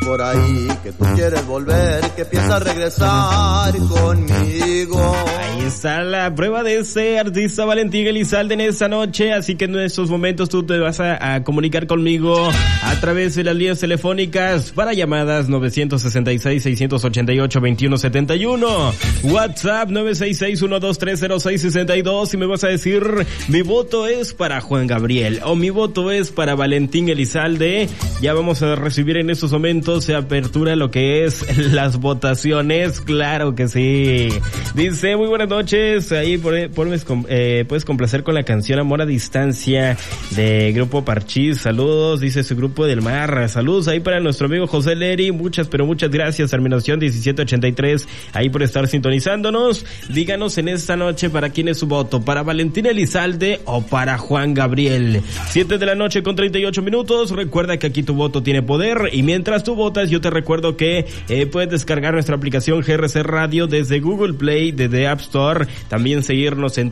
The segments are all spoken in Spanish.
por ahí que tú quieres volver, que piensas regresar conmigo. Ahí está la prueba de ese artista Valentín Elizalde en esta noche, así que en estos momentos tú te vas a comunicar conmigo a través de las líneas telefónicas para llamadas 966-688-2171, WhatsApp 966-1230662, y me vas a decir: mi voto es para Juan Gabriel o mi voto es para Valentín Elizalde. Ya vamos a recibir en estos momentos, se apertura lo que es las votaciones, claro que sí. Dice: muy buenas noches, ahí puedes complacer con la canción Amor a Distancia de Grupo Parchís. Saludos, dice su Grupo del Mar. Saludos ahí para nuestro amigo José Leri, muchas gracias, terminación 1783, ahí por estar sintonizándonos. Díganos en esta noche para quién es su voto, para Valentín Elizalde o para Juan Gabriel. 7:38 p.m. Recuerda que aquí tu voto tiene poder, y mientras tú votas, yo te recuerdo que puedes descargar nuestra aplicación GRC Radio desde Google Play, desde App Store, también seguirnos en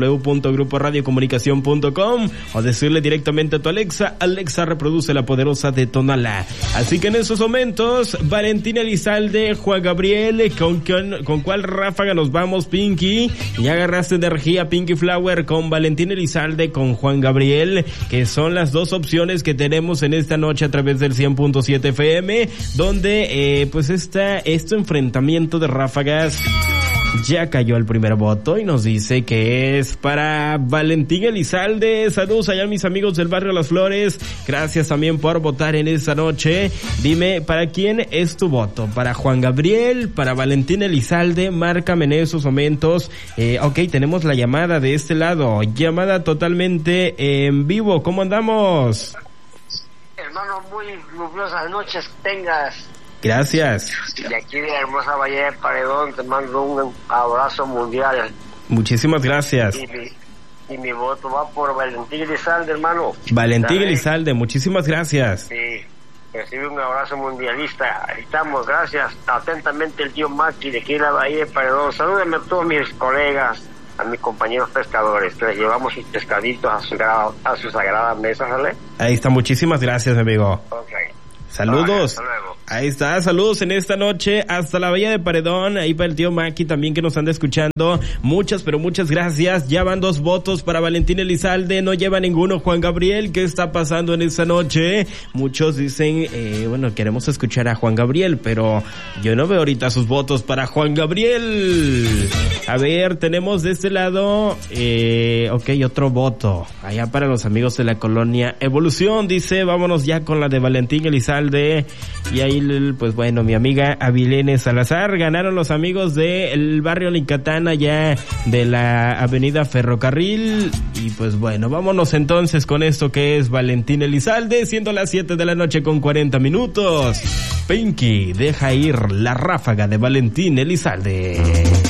www.gruporadiocomunicación.com o decirle directamente a tu Alexa: Alexa, reproduce la poderosa de Tonalá. Así que en esos momentos, Valentín Elizalde, Juan Gabriel, ¿con cuál ráfaga nos vamos, Pinky? Ya agarraste energía, Pinky Flower, con Valentín Elizalde, con Juan Gabriel, que son las dos opciones que tenemos en esta noche a través del 100.7 FM, donde pues este enfrentamiento de ráfagas ya cayó el primer voto y nos dice que es para Valentín Elizalde. Saludos allá a mis amigos del barrio Las Flores, gracias también por votar en esta noche. Dime, ¿para quién es tu voto? ¿Para Juan Gabriel? ¿Para Valentín Elizalde? Márcame en esos momentos. Ok, tenemos la llamada de este lado, llamada totalmente en vivo. ¿Cómo andamos? Hermano, muy lluviosas noches tengas. Gracias. De aquí de la hermosa Bahía de Paredón te mando un abrazo mundial. Muchísimas gracias. Y mi voto va por Valentín Elizalde, hermano. Valentín Elizalde, muchísimas gracias. Sí, recibe un abrazo mundialista. Ahí estamos, gracias. Atentamente el tío Maki de aquí de la Bahía de Paredón. Salúdenme a todos mis colegas, a mis compañeros pescadores, que les llevamos sus pescaditos a su sagrada mesa, ¿sale? Ahí está, muchísimas gracias, amigo. Okay. Saludos. Hasta luego. Ahí está, saludos en esta noche hasta la Bahía de Paredón, ahí para el tío Maki también que nos anda escuchando. Muchas gracias. Ya van 2 votos para Valentín Elizalde, no lleva ninguno Juan Gabriel. ¿Qué está pasando en esta noche? Muchos dicen, bueno, queremos escuchar a Juan Gabriel, pero yo no veo ahorita sus votos para Juan Gabriel. A ver, tenemos de este lado, ok, otro voto, allá para los amigos de la colonia Evolución, dice, vámonos ya con la de Valentín Elizalde. Y ahí, pues bueno, mi amiga Avilene Salazar, ganaron los amigos del barrio Licatán, allá de la avenida Ferrocarril. Y pues bueno, vámonos entonces con esto que es Valentín Elizalde, siendo las 7:40 p.m. Pinky, deja ir la ráfaga de Valentín Elizalde.